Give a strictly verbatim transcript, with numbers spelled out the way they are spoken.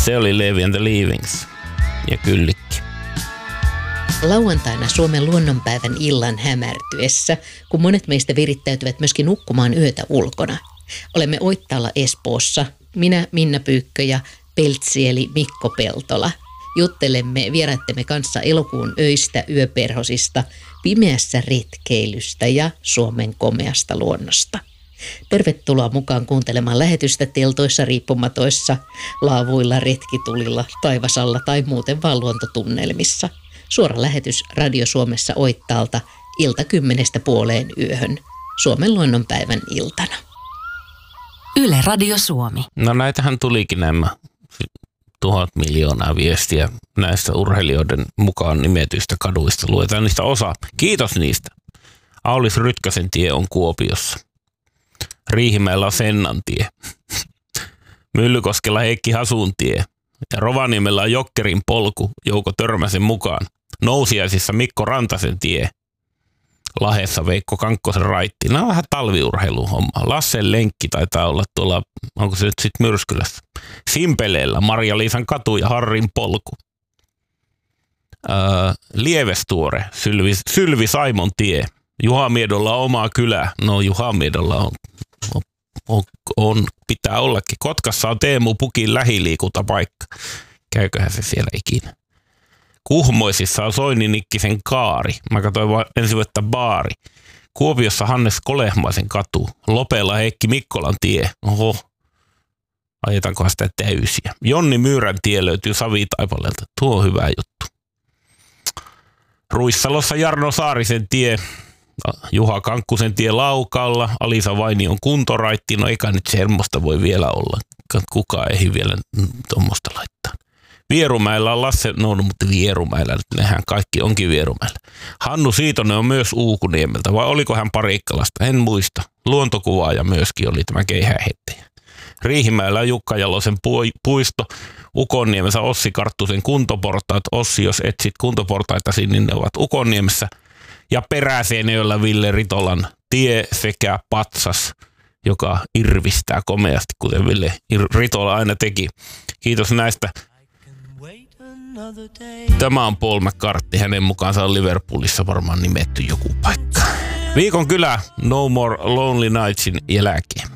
Se oli Levi and the Leavings ja Kyllikki. Lauantaina Suomen luonnonpäivän illan hämärtyessä, kun monet meistä virittäytyvät myöskin nukkumaan yötä ulkona. Olemme Oittaalla Espoossa, minä Minna Pyykkö ja Peltsi eli Mikko Peltola. Juttelemme vieraittemme kanssa elokuun öistä, yöperhosista, pimeässä retkeilystä ja Suomen komeasta luonnosta. Tervetuloa mukaan kuuntelemaan lähetystä teltoissa, riippumatoissa, laavuilla, retkitulilla, taivasalla tai muuten vaan luontotunnelmissa. Suora lähetys Radio Suomessa Oittaalta ilta kymmenestä puoleen yöhön Suomen luonnonpäivän iltana. Yle Radio Suomi. No näitähän tulikin nämä tuhat miljoonaa viestiä näistä urheilijoiden mukaan nimetyistä kaduista. Luetaan niistä osa. Kiitos niistä. Aulis Rytkäsen tie on Kuopiossa. Riihimäellä on Sennantie. Myllykoskella Heikki Hasun tie. Ja Rovaniemellä on Jokkerin polku Jouko Törmäsen mukaan. Nousiaisissa Mikko Rantasen tie. Lahdessa Veikko Kankkosen raitti. Nämä on vähän talviurheiluhomma. Lassen lenkki taitaa olla tuolla, onko se nyt sitten Myrskylässä. Simpeleellä Marja-Liisan katu ja Harrin polku. Öö, Lievestuore, Sylvi, Sylvi Saimon tie. Juhamiedolla on oma kylä. No Juhamiedolla on, on, on, on, pitää ollakin. Kotkassa on Teemu Pukin lähiliikuntapaikka. Käyköhän se siellä ikinä. Kuhmoisissa on Soini Nikkisen kaari. Mä katsoin vaan ensin, että baari. Kuopiossa Hannes Kolehmaisen katu. Lopella Heikki Mikkolan tie. Oho. Ajetaankohan sitä täysiä. Jonni Myyrän tie löytyy Savitaipaleelta. Tuo on hyvä juttu. Ruissalossa Jarno Saarisen tie. Juha Kankkusen tie Laukalla. Alisa Vainion kuntoraitti. No eikä nyt semmoista voi vielä olla. Kukaan ei vielä tuommoista laittaa. Vierumäellä on Lasse, no, no mutta Vierumäellä, nehän kaikki onkin Vierumäellä. Hannu Siitonen on myös Uukuniemeltä, vai oliko hän Parikkalasta? En muista. Luontokuvaaja myöskin oli tämä keihäänheittäjä. Riihimäellä on Jukka Jalosen puisto, Ukonniemessä Ossi Karttusen kuntoportaat. Ossi, jos etsit kuntoportaita, niin ne ovat Ukonniemessä. Ja Peräseinäjoella Ville Ritolan tie sekä patsas, joka irvistää komeasti, kuten Ville Ritola aina teki. Kiitos näistä. Tämä on Paul McCartney. Hänen mukaansa on Liverpoolissa varmaan nimetty joku paikka. Viikon kylä No More Lonely Nightsin jälkeen.